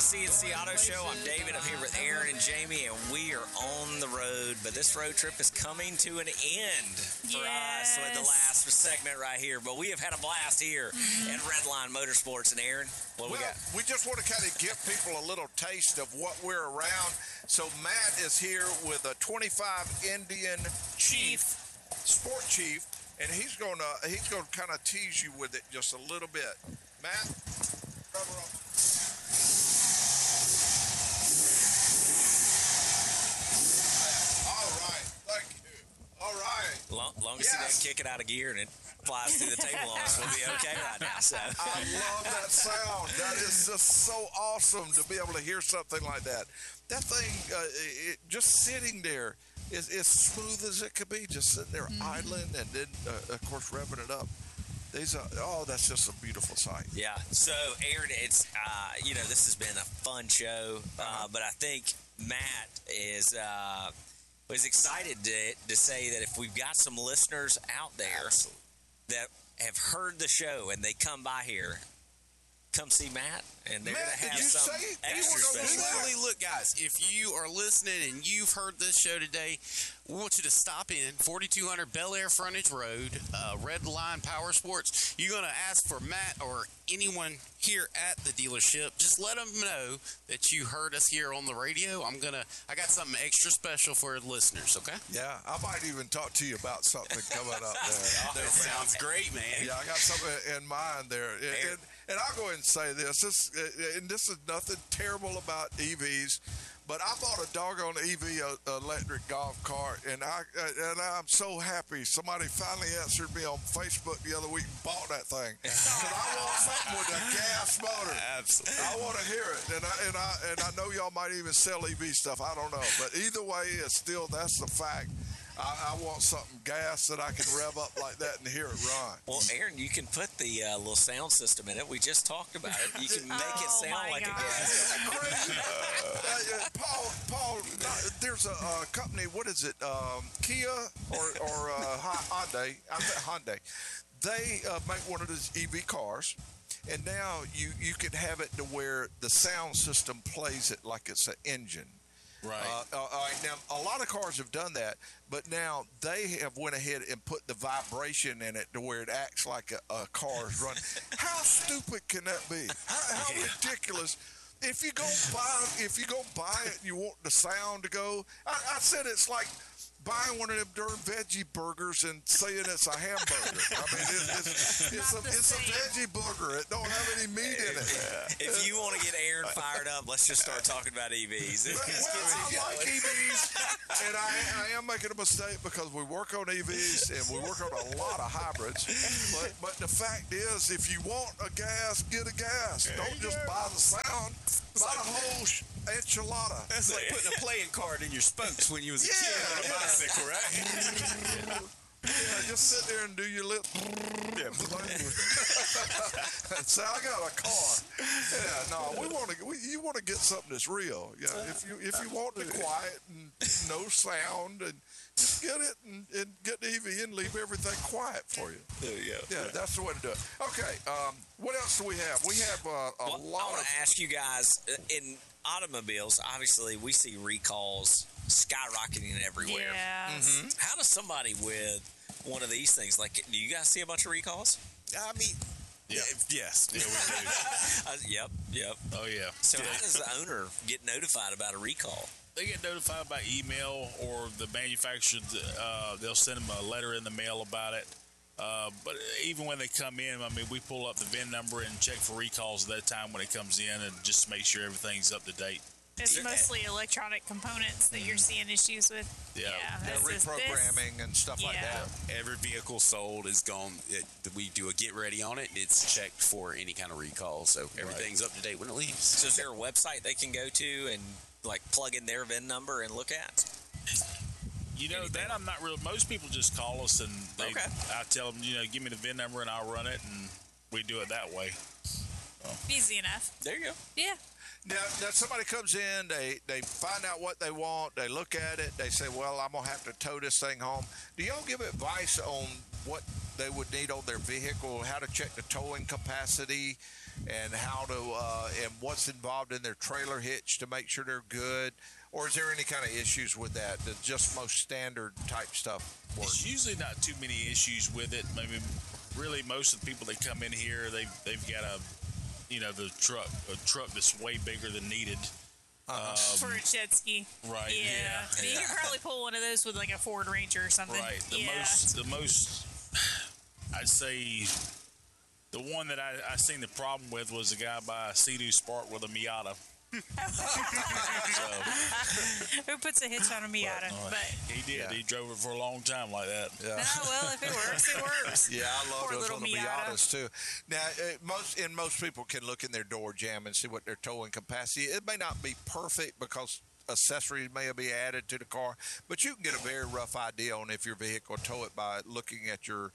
CNC Auto Show. I'm David. I'm here with Aaron and Jamie, and we are on the road. But this road trip is coming to an end for us with the last segment right here. But we have had a blast here at Redline Motorsports. And Aaron, what we got? We just want to kind of give people a little taste of what we're around. So Matt is here with a 25 Indian Chief, Sport Chief, and he's gonna kind of tease you with it just a little bit. Matt, cover up. All right, thank you. All right. Long as he doesn't kick it out of gear and it flies through the table on us, we'll be okay right now. So. I love that sound. That is just so awesome to be able to hear something like that. That thing, just sitting there, is as smooth as it could be, just sitting there idling and then, of course, revving it up. That's just a beautiful sight. Yeah. So, Aaron, it's this has been a fun show, but I think Matt was excited to say that if we've got some listeners out there that have heard the show and they come by here, come see Matt, and they're going to have some extra special. Literally, look, guys, if you are listening and you've heard this show today, we want you to stop in 4200 Bel Air Frontage Road, Redline Power Sports. You're going to ask for Matt or anyone here at the dealership. Just let them know that you heard us here on the radio. I got something extra special for listeners, okay? Yeah, I might even talk to you about something coming up there. That sounds great, man. Yeah, I got something in mind there. And I'll go ahead and say this. This is nothing terrible about EVs, but I bought a doggone EV electric golf cart, and I'm so happy. Somebody finally answered me on Facebook the other week and bought that thing. Because I want something with a gas motor. Absolutely. I want to hear it. And I know y'all might even sell EV stuff. I don't know. But either way, that's the fact. I want something gas that I can rev up like that and hear it run. Well, Aaron, you can put the little sound system in it. We just talked about it. You can make it sound like a gas. Paul, there's a company. What is it? Kia or Hyundai? I bet Hyundai. They make one of those EV cars. And now you can have it to where the sound system plays it like it's an engine. Right. Now, a lot of cars have done that, but now they have went ahead and put the vibration in it to where it acts like a car is running. How stupid can that be? How ridiculous? If you go buy it and you want the sound to go, I said it's like buying one of them darn veggie burgers and saying it's a hamburger. I mean, it's a veggie burger. It don't have any meat in it. If you want to get Aaron fired up, let's just start talking about EVs. I like EVs, and I am making a mistake because we work on EVs and we work on a lot of hybrids. But the fact is, if you want a gas, get a gas. Don't just buy the sound. Buy the whole enchilada. That's like putting a playing card in your spokes when you was a kid on a bicycle, right? Yeah, just sit there and do your lip. Yeah. So I got a car. Yeah, no, you want to get something that's real. Yeah, if you want the quiet and no sound, and just get it and get the EV and leave everything quiet for you. There you go. Yeah, that's the way to do it. Okay, what else do we have? We have a lot. I want to ask you guys, in automobiles, obviously we see recalls skyrocketing everywhere. Yes. How does somebody with one of these things, like, do you guys see a bunch of recalls? I mean, yes. Yeah, we do. Yep. Oh, yeah. So how does the owner get notified about a recall? They get notified by email, or the manufacturer, they'll send them a letter in the mail about it. But even when they come in, I mean, we pull up the VIN number and check for recalls at that time when it comes in, and just make sure everything's up to date. It's mostly electronic components that you're seeing issues with. Yeah. Reprogramming and stuff like that. Every vehicle sold is gone. We do a get ready on it, and it's checked for any kind of recall. So everything's up to date when it leaves. So is there a website they can go to and like plug in their VIN number and look at? You know, that I'm not real. Most people just call us and I tell them, give me the VIN number and I'll run it, and we do it that way. Easy enough. There you go. Yeah. Now somebody comes in, they find out what they want, they look at it, they say, well, I'm going to have to tow this thing home. Do y'all give advice on what they would need on their vehicle, how to check the towing capacity, and how to and what's involved in their trailer hitch to make sure they're good? Or is there any kind of issues with that? That just most standard type stuff works? It's usually not too many issues with it. I mean, really, most of the people that come in here, they've got a truck that's way bigger than needed. For a jet ski. Right. Yeah. I mean, you could probably pull one of those with like a Ford Ranger or something. Right. Yeah. The most, I'd say, the one that I seen the problem with was a guy by a Sea-Doo Spark with a Miata. Who puts a hitch on a Miata? But he did. Yeah. He drove it for a long time like that. Yeah. no, well, if it works, it works. Yeah, I love Poor those little little Miata. Miatas too. Now, most people can look in their door jam and see what their towing capacity. It may not be perfect because accessories may be added to the car, but you can get a very rough idea on if your vehicle tow it by looking at your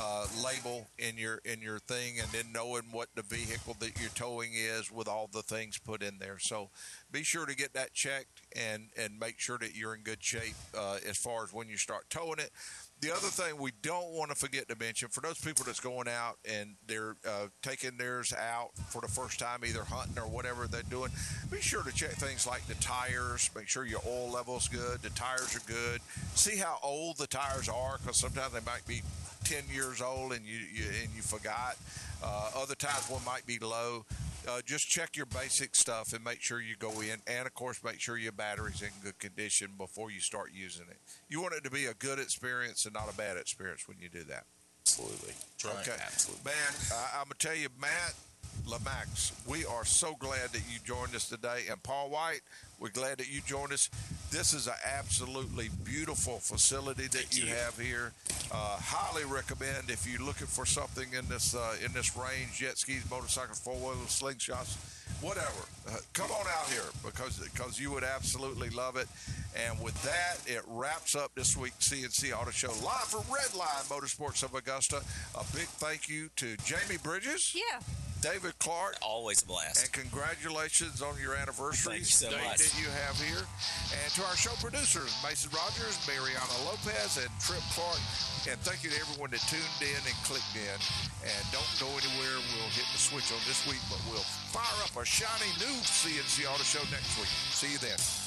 label in your thing, and then knowing what the vehicle that you're towing is with all the things put in there. So be sure to get that checked and make sure that you're in good shape as far as when you start towing it. The other thing we don't want to forget to mention, for those people that's going out and they're taking theirs out for the first time, either hunting or whatever they're doing, be sure to check things like the tires. Make sure your oil level's good, the tires are good. See how old the tires are, because sometimes they might be 10 years old and you forgot. Other times one might be low. Just check your basic stuff and make sure you go in. And, of course, make sure your battery's in good condition before you start using it. You want it to be a good experience and not a bad experience when you do that. Absolutely. Okay. Absolutely. Man, I'm going to tell you, Matt Lamax, we are so glad that you joined us today. And Paul White, we're glad that you joined us. This is an absolutely beautiful facility that you have here. Highly recommend if you're looking for something in this range, jet skis, motorcycles, four-wheelers, slingshots, whatever. Come on out here because you would absolutely love it. And with that, it wraps up this week's CNC Auto Show live from Redline Motorsports of Augusta. A big thank you to Jamie Bridges. Yeah. David Clark. Always a blast. And congratulations on your anniversary Thank you so much. that you have here. And to our show producers, Mason Rogers, Mariana Lopez, and Trip Clark. And thank you to everyone that tuned in and clicked in. And don't go anywhere. We'll hit the switch on this week, but we'll fire up a shiny new CNC Auto Show next week. See you then.